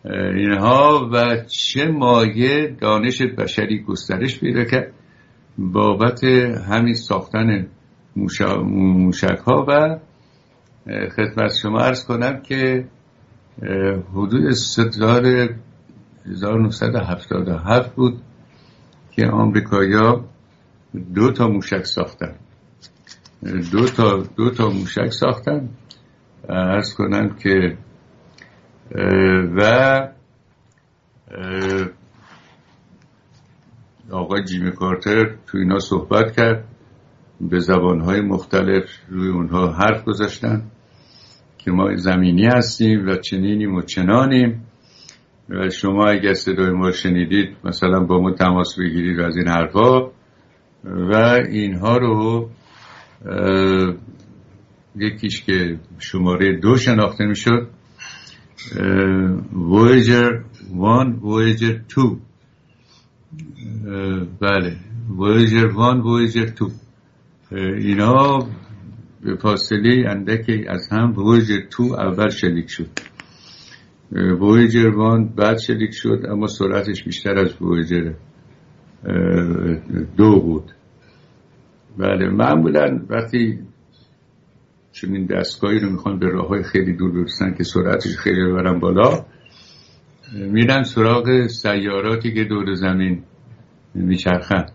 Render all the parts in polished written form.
اینها و چه مایه دانش بشری گسترش پیدا کرد بابت همین ساختن موشک ها. و خدمت شما عرض کنم که حدود سال 1977 بود که آمریکایی‌ها 2 موشک ساختن. 2 موشک ساختن. عرض کنم که و آقای جیمی کارتر تو اینا صحبت کرد، به زبانهای مختلف روی اونها حرف گذاشتن که ما زمینی هستیم و چنینیم و چنانیم و شما اگر صدای ما شنیدید مثلا با ما تماس بگیرید از این حرفا و اینها رو. یکیش که شماره 2 شناخته میشد، Voyager 1 Voyager 2. بله Voyager 1 Voyager 2 اینا به فاصله اندکی از هم Voyager 2 اول شلیک شد. Voyager 1 بعد شلیک شد اما سرعتش بیشتر از Voyager 2 بود. بله معمولا وقتی چنین دستگاهی رو میخوان به راههای خیلی دور برسن که سرعتش خیلی ببرن بالا، میرن سراغ سیاراتی که دور زمین میچرخن.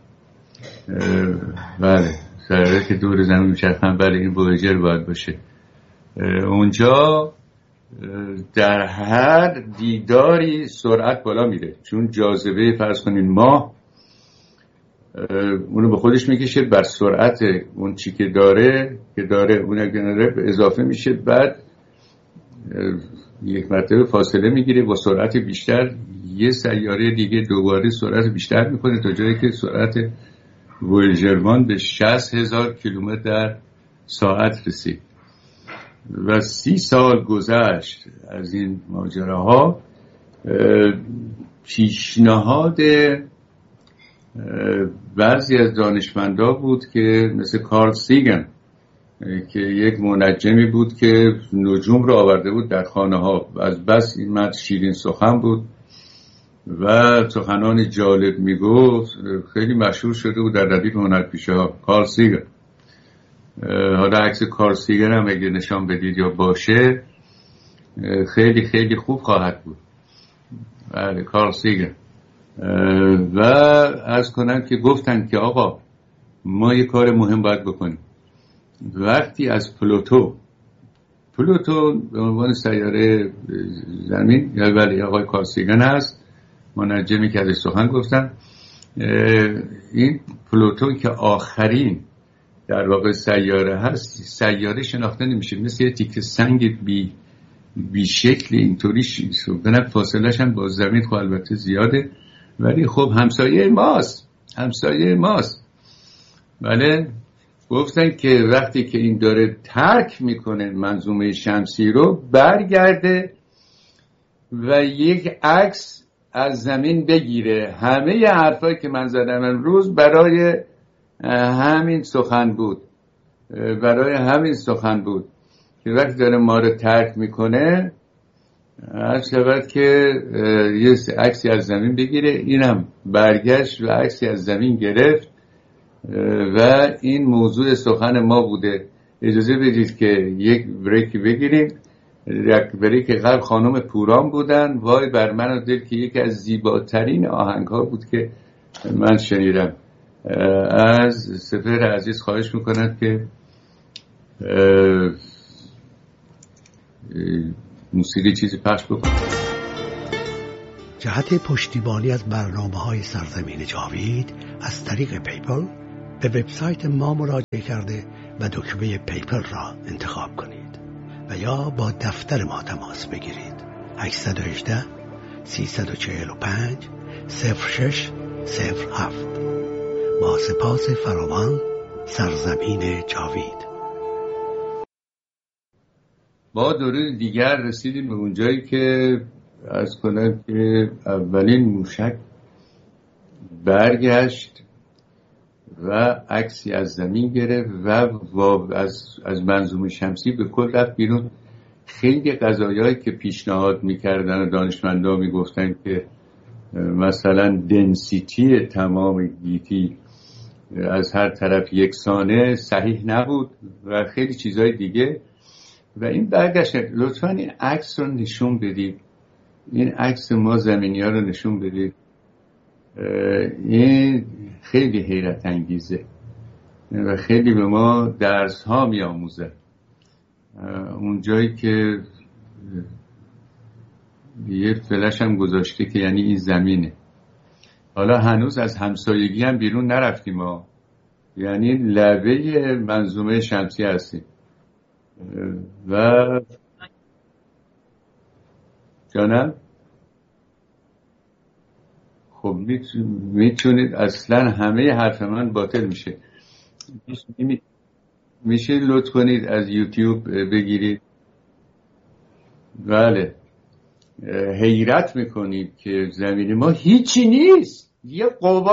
بله سیاراتی که دور زمین میچرخن، بله این وویجر باید باشه. اونجا در هر دیداری سرعت بالا میره، چون جاذبه فرض کنین ماه اونو به خودش میکشه، بر سرعت اون چی که داره اون اگه به اضافه میشه، بعد یک مرتبه فاصله میگیره با سرعت بیشتر، یه سیاره دیگه دوباره سرعت بیشتر میکنه تا جایی که سرعت وویجر به 60,000 کیلومتر در ساعت رسید. و 30 سال گذشت از این ماجراها. پیشنهاد بعضی از دانشمندا بود که مثل کارل سیگن که یک منجمی بود که نجوم رو آورده بود در خانه ها، از بس این مرد شیرین سخن بود و سخنان جالب میگفت، خیلی مشهور شده بود در ردیف هنرپیشه ها. کارل سیگن، حالا عکس کارل سیگن هم اگه نشان بدید یا باشه خیلی خیلی خوب خواهد بود. بله کارل سیگن. و عرض کنم که گفتن که آقا ما یه کار مهم باید بکنیم. وقتی از پلوتو به عنوان سیاره زمین، یا ولی آقای کارل سیگن هست منجمی که ازش سخن گفتن، این پلوتو که آخرین در واقع سیاره هست، سیاره شناخته نمیشه، مثل یه تیکه سنگ بی شکل اینطوری شدن، فاصله‌ش هم با زمین خب البته زیاده ولی خب همسایه ماست. بله گفتن که وقتی که این داره ترک میکنه منظومه شمسی رو، برگرده و یک عکس از زمین بگیره. همه حرفایی که من زدم امروز برای همین سخن بود که وقتی داره ما رو ترک میکنه عرض شود که یه عکسی از زمین بگیره. اینم برگشت و عکسی از زمین گرفت و این موضوع سخن ما بوده. اجازه بدید که یک بریک بگیریم. بریک قبل خانم پوران بودن، وای بر من و دل، که یکی از زیباترین آهنگ ها بود که من شنیدم. از سفر عزیز خواهش میکنند که موسیقی چیزی پخش بکنه. جهت پشتیبانی از برنامه‌های سرزمین جاوید از طریق پیپل به وبسایت ما مراجعه کرده و دکمه پیپل را انتخاب کنید و یا با دفتر ما تماس بگیرید. 818 345 0607. با سپاس فراوان. سرزمین جاوید. با درود دیگر رسیدیم به اونجایی که عرض کنم که اولین موشک برگشت و عکسی از زمین گرفت و از منظومه شمسی به کل رفت بیرون. خیلی قضایایی که پیشنهاد میکردن و دانشمندا میگفتن که مثلا دنسیتی تمام گیتی از هر طرف یکسانه صحیح نبود و خیلی چیزهای دیگه. و این برگشت لطفاً این عکس رو نشون بدید، این عکس ما زمینی ها رو نشون بدید. این خیلی حیرت انگیزه و خیلی به ما درس ها می آموزه. اون جایی که یه فلش هم گذاشته که یعنی این زمینه. حالا هنوز از همسایگی هم بیرون نرفتیم ما، یعنی لبه منظومه شمسی هستیم و جانم خب میتونید اصلا همه حرف من باطل میشه. میشه لطف کنید از یوتیوب بگیرید. بله حیرت میکنید که زمین ما هیچی نیست، یه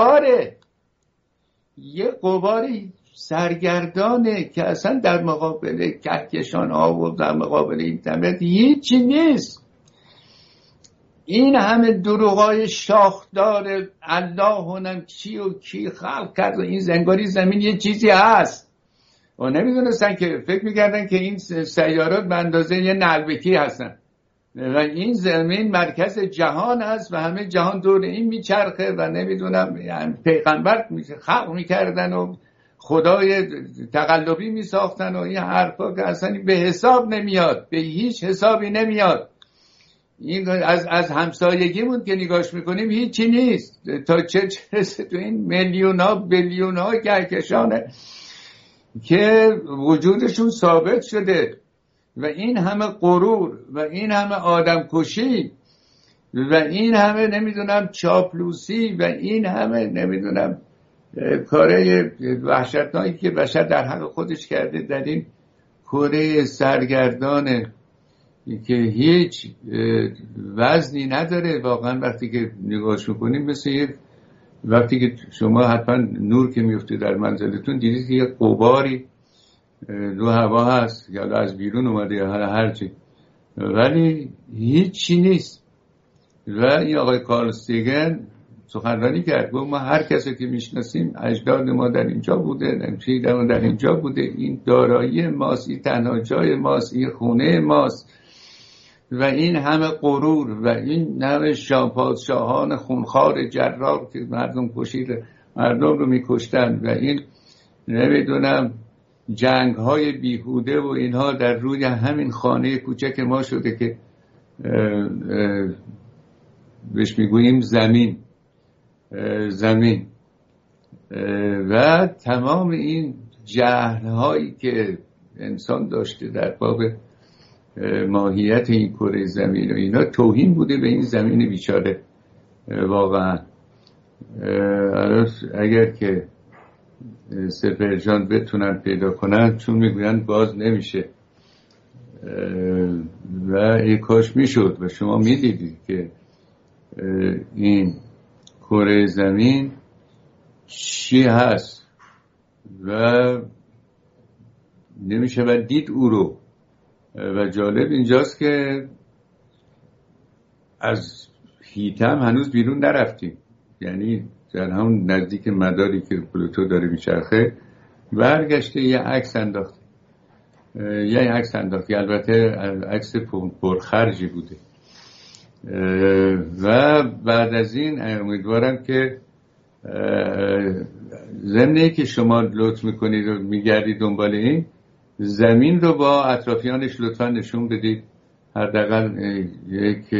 غبار سرگردانه که اصلا در مقابل کهکشان ها و در مقابل اینترنت هیچی نیست. این همه دروغای شاخدار الله هنم چی و کی خلق کرد و این زنگاری زمین یه چیزی هست و نمیدونستن که فکر میکردن که این سیارات به اندازه یه نلبکی هستن و این زمین مرکز جهان هست و همه جهان دور این میچرخه و نمیدونم یعنی پیغمبر خلق میکردن و خدای تقلبی میساختن و این حرفا که اصلا به حساب نمیاد، به هیچ حسابی نمیاد. این از همسایگیمون که نگاش میکنیم هیچی نیست تا چه تو این میلیون ها بیلیون ها کهکشانه که وجودشون ثابت شده و این همه غرور و این همه آدم کشی و این همه نمیدونم چاپلوسی و این همه نمیدونم کاره وحشتناکی که بشر در حق خودش کرده در این کره سرگردانه که هیچ وزنی نداره. واقعا وقتی که نگاهش میکنیم مثل وقتی که شما حتما نور که میفته در منزلتون دیدید که یه غباری رو هوا هست یا از بیرون اومده یا هر چی، ولی هیچی نیست. و این آقای کارل سیگن سخنرانی کرد، گفت ما هر کسی که میشناسیم اجداد ما در اینجا بوده، نمیدونم در اینجا بوده، این دارایی ماست، این تنها جای ماست، این خونه ماست و این همه غرور و این همه پادشاهان خونخوار جرار که مردم رو میکشتن و این نمیدونم جنگ های بیهوده و اینها در روی همین خانه کوچک ما شده که بهش میگوییم زمین و تمام این جهل هایی که انسان داشته در باب ماهیت این کره زمین و اینا توهین بوده به این زمین بیچاره. واقعا اگر که سپرجان بتونن پیدا کنن، چون میگوین باز نمیشه و این کاش میشد و شما میدیدید که این کره زمین چی هست و نمیشه و دید او رو. و جالب اینجاست که از هیتم هنوز بیرون نرفتیم، یعنی در همون نزدیک مداری که پلوتو داره میچرخه برگشته یه عکس انداخته البته عکس پرخرجی بوده و بعد از این امیدوارم که ضمن که شما لطف میکنید و میگردید دنبال این زمین رو با اطرافیانش لطفا نشون بدید. حداقل یک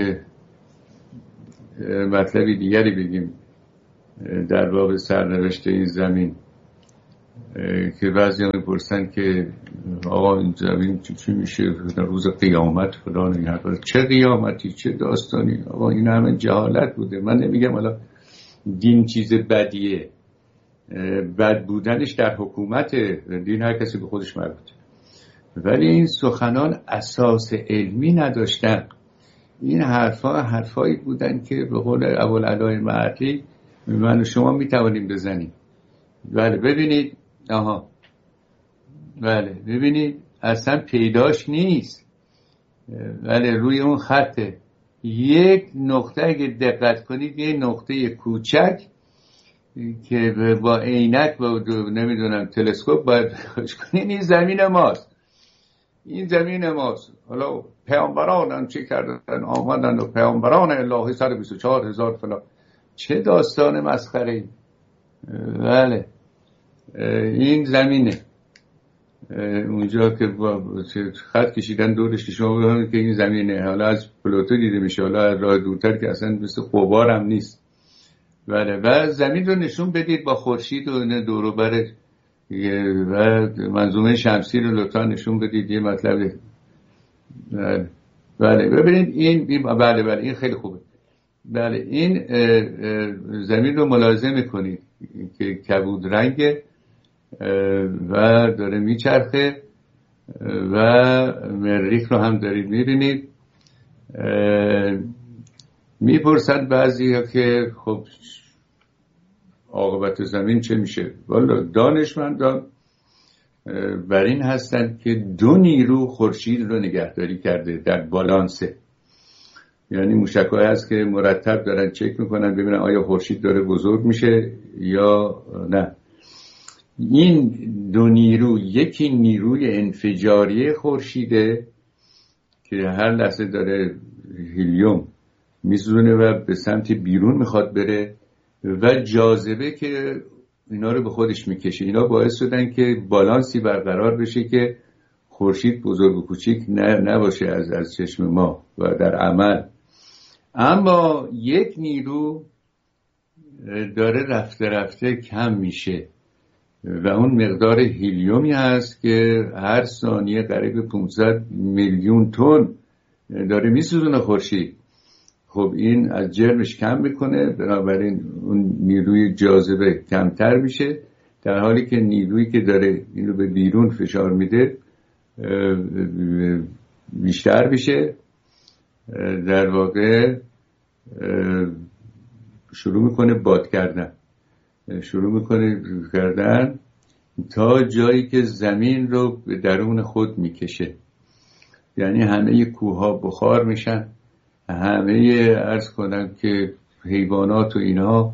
مطلبی دیگری بگیم در باب سرنوشت این زمین که بعضی هم میپرسن که آقا این زمین چی میشه در روز قیامت فلان این حرفا. چه قیامتی چه داستانی آقا، این همه جهالت بوده. من نمیگم حالا دین چیز بدیه، بد بودنش در حکومت دین هر کسی به خودش مربوطه، ولی این سخنان اساس علمی نداشتن. این حرفایی بودن که به قول ابوالعلای معطی من و شما میتوانیم بزنیم. بله ببینید، بله ببینید اصلا پیداش نیست. ولی روی اون خطه یک نقطه اگه دقت کنید، یه نقطه کوچک که با عینک و نمیدونم تلسکوپ باید خوش کنید، این زمین ماست، این زمین ماست. حالا پیامبران هم چی کردن؟ آمدن و پیامبران الهی 124,000 فلان. چه داستان مسخره ای. بله این زمینه اونجا که با خط کشیدن دورش که شما ببینید که این زمینه. حالا از پلوتو دیده میشه، حالا از راه دورتر که اصلا مثل غبار هم نیست. بله و زمین رو نشون بدید با خورشید و دور و برش و منظومه شمسی رو لطفا نشون بدید. یه مطلب بله ببینید این بله این خیلی خوبه. بله این زمین رو ملاحظه میکنید که کبود رنگه و داره میچرخه و مریخ رو هم دارید میبینید. میپرسند بعضی ها که خب عاقبت زمین چه میشه؟ والا دانشمندان بر این هستند که دو نیرو خورشید رو نگهداری کرده در بالانسه. یعنی موشک‌هایی هست که مرتب دارن چک میکنن ببینن آیا خورشید داره بزرگ میشه یا نه. این دو نیرو، یکی نیروی انفجاری خورشیده که هر لحظه داره هلیوم میسوزونه و به سمت بیرون میخواد بره، و جاذبه که اینا رو به خودش میکشه. اینا باعث شدن که بالانسی برقرار بشه که خورشید بزرگ و کوچیک نباشه از چشم ما و در عمل. اما یک نیرو داره رفته رفته کم میشه و اون مقدار هلیومی هست که هر ثانیه قریب 500 میلیون تن داره میسوزونه خورشید. خب این از جرمش کم میکنه، بنابراین اون نیروی جاذبه کمتر میشه، در حالی که نیرویی که داره اینو به بیرون فشار میده بیشتر میشه. در واقع شروع میکنه باد کردن، شروع میکنه کردن تا جایی که زمین رو به درون خود میکشه. یعنی همه کوهها بخار میشن، همه عرض کنم که حیوانات و اینها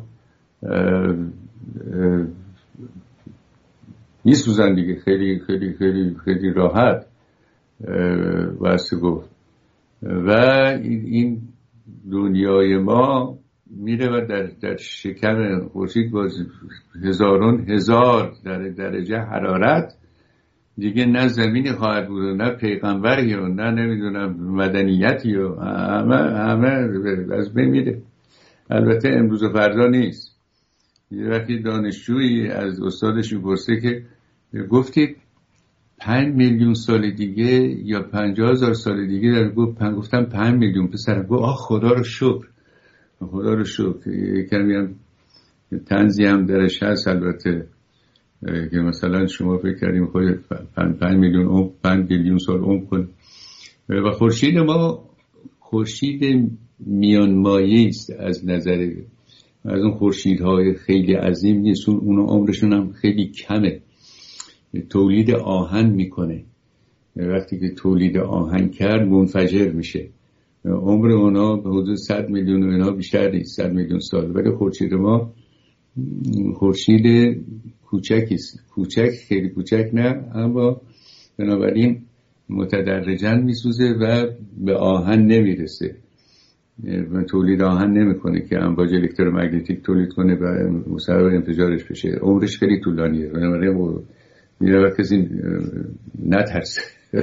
میسوزن دیگه، خیلی خیلی خیلی خیلی راحت واسه گفت. و این دنیای ما میره و در شکم خورشید با هزاران هزار درجه حرارت دیگه نه زمینی خواهد بود و نه پیغمبری و نه نمیدونم مدنیتی و همه از بین میره. البته امروز و فردا نیست. یه وقتی دانشجویی از استادش میپرسه که گفتید 5 میلیون سال دیگه یا 50,000 سال دیگه، در گفتم 5 میلیون. پسرم گفت آه خدا رو شکر، خدا رو شکر. کمی هم طنزی هم درش هست البته که مثلا شما فکر کردیم خود 5 میلیون 5 بیلیون سال عمر کنه. و خورشید ما خورشید میانمایه است از نظر از اون خورشیدهای خیلی عظیم نیست. اون عمرشون هم خیلی کمه. تولید آهن میکنه، وقتی که تولید آهن کرد منفجر میشه. عمر اونا به حدود 100 میلیون و اینا بیشتر نیست، 100 میلیون سال. ولی خورشید ما خورشید کوچکیست، کوچک خیلی کوچک نه، اما بنابراین متدرجاً میسوزه و به آهن نمیرسه و تولید آهن نمیکنه که امواج الکترومگنتیک تولید کنه و مسبب انفجارش بشه. عمرش خیلی طولانیه، بنابراین میره کسی نترسه.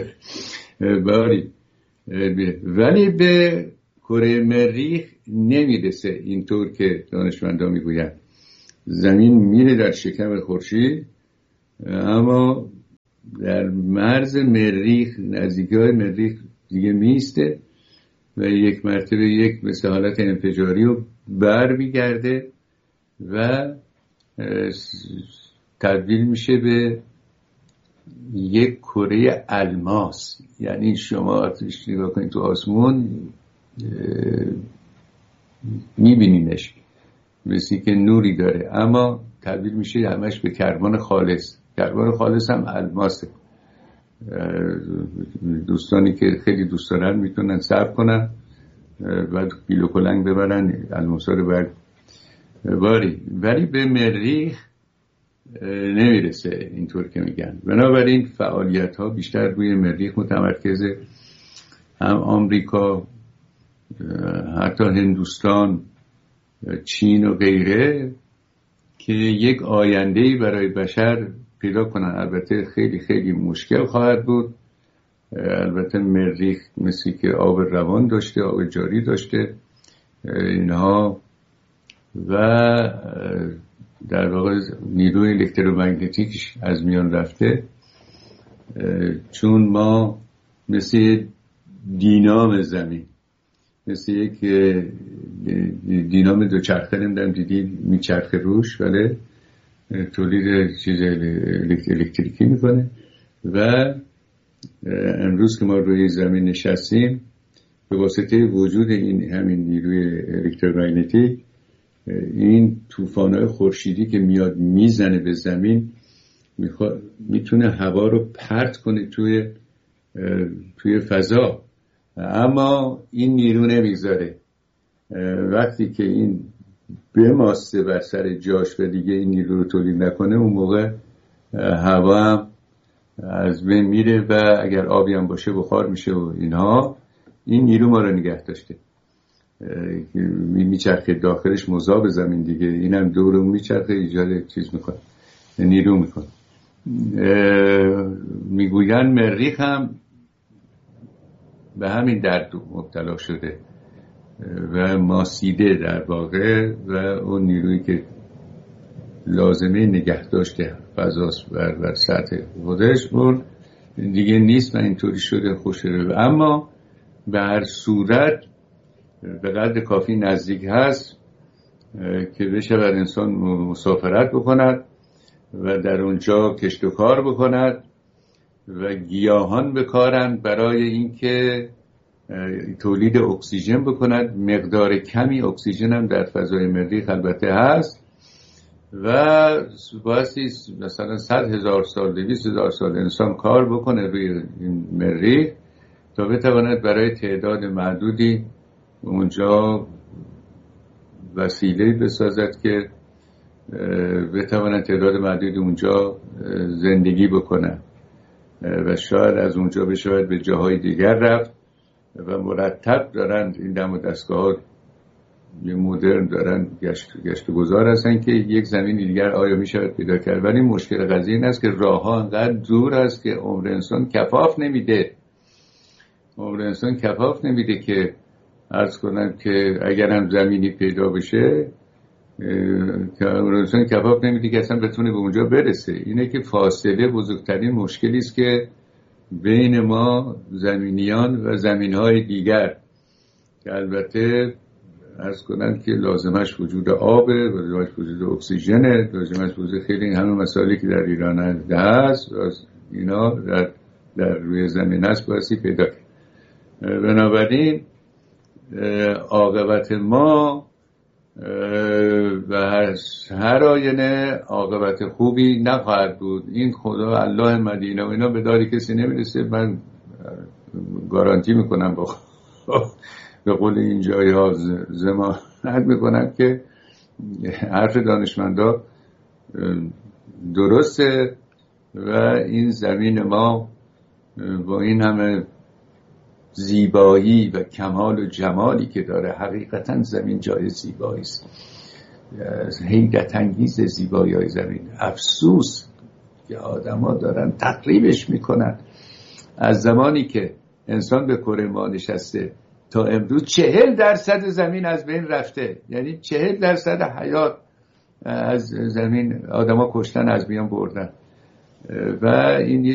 ولی به کره مریخ نمیرسه اینطور که دانشمندان میگویند. زمین میره در شکم خورشید، اما در مرز مریخ، نزدیکای مریخ دیگه میسته و یک مرتبه یک مثل حالت انفجاری رو بر میگرده و تبدیل میشه به یک کره الماس. یعنی شما آتش نگاه کنید تو آسمون میبینینش مثل که نوری داره، اما تبدیل میشه همش به کربن خالص. کربن خالص هم الماسه. دوستانی که خیلی دوست دارن میتونن صبر کنن و بیل و کلنگ ببرن الماسار برگ باری، ولی به مریخ نمیرسه اینطور که میگن. بنابراین فعالیت ها بیشتر روی مریخ متمرکزه. هم آمریکا، حتی هندوستان، چین و غیره که یک آینده‌ای برای بشر پیدا کنن. البته خیلی خیلی مشکل خواهد بود. البته مریخ مثل که آب روان داشته، آب جاری داشته اینها، و در واقع نیروی الکترومگنتیکش از میان رفته، چون ما مثل دینام زمین، مثل یک دینام دوچرخه نمیدونم دیدی میچرخه روش، ولی تولید چیز الکتریکی میکنه. و امروز که ما روی زمین نشستیم به واسطه وجود این همین نیروی الکترومگنتیک، این طوفان‌های خورشیدی که میاد میزنه به زمین میتونه هوا رو پرت کنه توی فضا، اما این نیرو نمیگذاره. وقتی که این بماسته بر سر جاش و دیگه این نیرو رو تولید نکنه، اون موقع هوا هم از بین میره و اگر آبی هم باشه بخار میشه و اینها. این نیرو ما رو نگه داشته، میچرخه داخلش مذاب زمین دیگه، این هم دور اون میچرخه، ایجاد چیز میکنه، نیرو میکنه. میگوین مریخ هم به همین درد مبتلا شده و ماسیده در واقع، و اون نیرویی که لازمه نگه داشته فضاست بر سطح خودش اون دیگه نیست و اینطوری شده خوشره. اما به هر صورت به قدر کافی نزدیک هست که بشود انسان مسافرت بکند و در اونجا کشت و کار بکند و گیاهان بکارند برای اینکه تولید اکسیژن بکند. مقدار کمی اکسیژن هم در فضای مریخ البته هست و بایستی مثلا 100,000 سال 200,000 سال انسان کار بکنه روی این مریخ تا بتواند برای تعداد معدودی اونجا وسیله‌ای بسازد که بتواند تعداد معدودی اونجا زندگی بکنه و شاید از اونجا بشود به جاهای دیگر رفت. و مرتب دارن این دم و دستگاه یه مدرن دارن گشت و گذار هستن که یک زمین دیگر آیا میشود پیدا کرد. ولی مشکل قضیه این است که راه ها انقدر دور است که عمر انسان کفاف نمیده که عرض کنم که اگرم زمینی پیدا بشه که عمر انسان کفاف نمیده که اصلا بتونه به اونجا برسه. اینه که فاصله بزرگترین مشکلی است که بین ما زمینیان و زمینهای دیگر، که البته عرض کنم که لازمش وجود آبه، لازمش وجود اکسیژنه، لازمش وجود خیلی همه مسائلی که در ایران هست اینا در روی زمین هست باعثی پیدا کرد. بنابراین عاقبت ما و هر آینه عاقبت خوبی نخواهد بود. این خدا الله مدینه و اینا به داری کسی نمیرسه. من گارانتی میکنم به قول این جایی ها ضمانت میکنم که حرف دانشمندا درسته و این زمین ما با این همه زیبایی و کمال و جمالی که داره، حقیقتا زمین جای زیبایی است، حیرت انگیز زیبایی های زمین. افسوس که آدما دارن تقریبش میکنن. از زمانی که انسان به کره ما نشسته تا امروز 40% زمین از بین رفته، یعنی 40% حیات از زمین آدما کشتن، از میان بردن و این